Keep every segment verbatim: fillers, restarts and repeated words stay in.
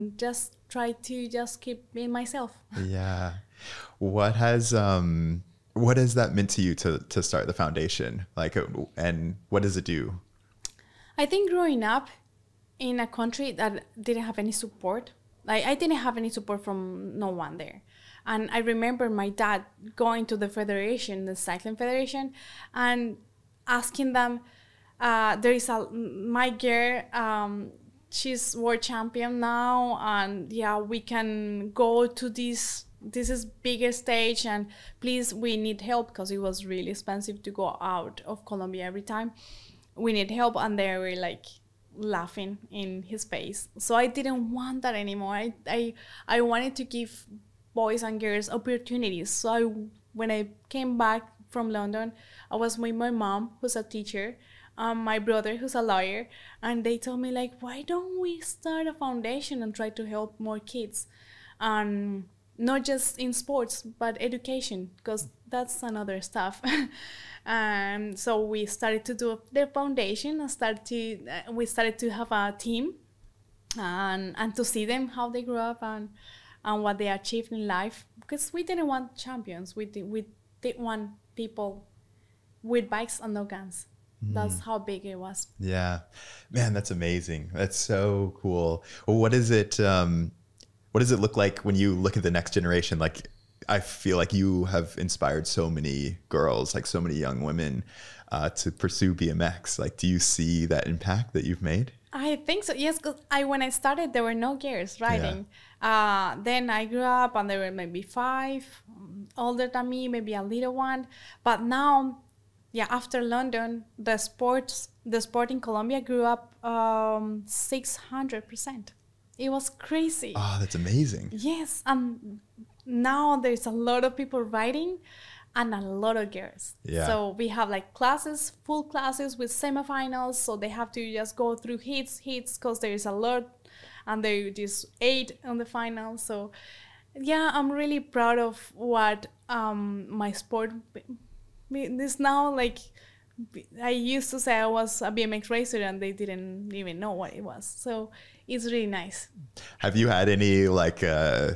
just try to just keep being myself. Yeah. What has um what has that meant to you to to start the foundation? Like, and what does it do? I think growing up in a country that didn't have any support, like I didn't have any support from no one there. And I remember my dad going to the federation, the cycling federation, and asking them, uh, there is a, my girl, um, she's world champion now, and yeah, we can go to this, this is bigger stage, and please, we need help, because it was really expensive to go out of Colombia every time. We need help, and they were like laughing in his face. So I didn't want that anymore. I, I, I wanted to give boys and girls opportunities. So I, when I came back from London, I was with my mom, who's a teacher, um, my brother, who's a lawyer, and they told me, like, why don't we start a foundation and try to help more kids? Um, not just in sports, but education, because that's another stuff. And so we started to do the foundation and started to, uh, we started to have a team and, and to see them, how they grew up and and what they achieved in life, because we didn't want champions. We did, we did want people with bikes and no guns. Mm. That's how big it was. Yeah, man, that's amazing. That's so cool. Well, what is it? Um, what does it look like when you look at the next generation? Like, I feel like you have inspired so many girls, like so many young women, uh, to pursue B M X. Like, do you see that impact that you've made? I think so, yes, because I, when I started, there were no girls riding. Yeah. Uh, then I grew up and there were maybe five older than me, maybe a little one. But now, yeah, after London, the sports, the sport in Colombia grew up um, six hundred percent. It was crazy. Oh, that's amazing. Yes, and now there's a lot of people riding and a lot of girls. Yeah. So we have like classes, full classes with semifinals. So they have to just go through hits, hits, because there's a lot, and there just eight on the final. So yeah, I'm really proud of what um, my sport is now. Like, I used to say I was a B M X racer and they didn't even know what it was. So it's really nice. Have you had any like uh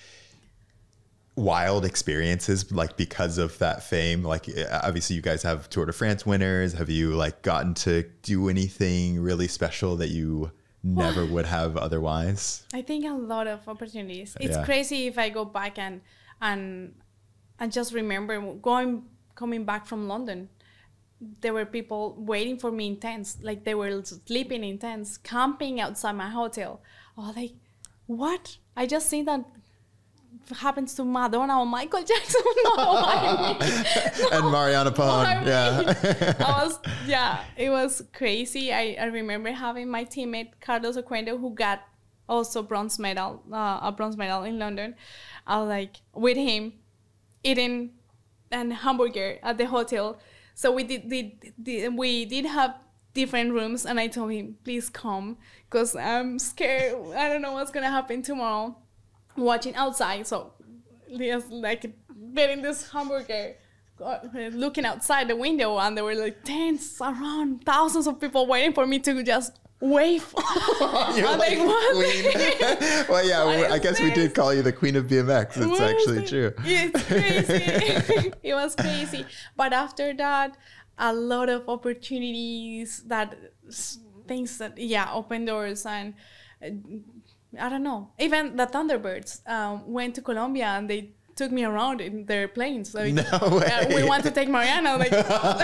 wild experiences, like, because of that fame? Like, obviously you guys have Tour de France winners. Have you like gotten to do anything really special that you never would have otherwise? I think a lot of opportunities. It's Yeah. crazy if I go back and and and just remember going coming back from London. There were people waiting for me in tents, like they were sleeping in tents, camping outside my hotel. Oh, like, what? I just seen that happens to Madonna or Michael Jackson. No, I mean, no, and Mariana Pon. I mean, Yeah. I was, yeah, it was crazy. I, I remember having my teammate Carlos Oquendo, who got also bronze medal, uh, a bronze medal in London. I was like with him eating an hamburger at the hotel. So we did, did, did we did have different rooms, and I told him, please come, because I'm scared. I don't know what's gonna happen tomorrow. Watching outside, so just like getting this hamburger, looking outside the window, and there were like tents around, thousands of people waiting for me to just wave. You're And like they want- queen. Well, yeah, What I is guess we this? did call you the queen of B M X. It's What is actually it? true. It's crazy. It was crazy. But after that, a lot of opportunities, that things that, yeah, open doors. And uh, I don't know. Even the Thunderbirds um, went to Colombia and they took me around in their planes. Like, No way. uh, we want to take Mariana. Like,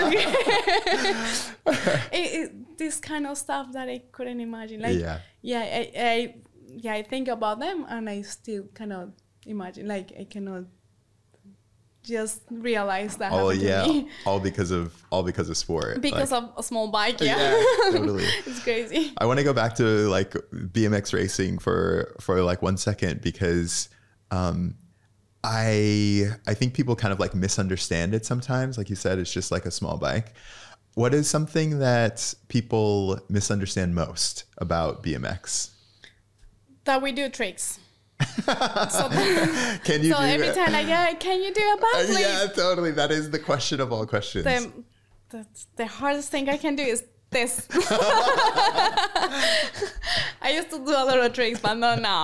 it, it, this kind of stuff that I couldn't imagine. Like, Yeah. yeah, I, I, yeah, I think about them and I still cannot imagine. Like, I cannot just realize that Oh happened yeah, to me. all because of all because of sport. Because Like, of a small bike. Yeah, Yeah, totally. It's crazy. I want to go back to like B M X racing for for like one second, because um, I I think people kind of like misunderstand it sometimes. Like you said, it's just like a small bike. What is something that people misunderstand most about B M X? That we do tricks. So, Can you so do every that? time I go, can you do a backflip? Yeah, totally. That is the question of all questions. The, that's the hardest thing I can do is this. I used to do a lot of tricks, but not now.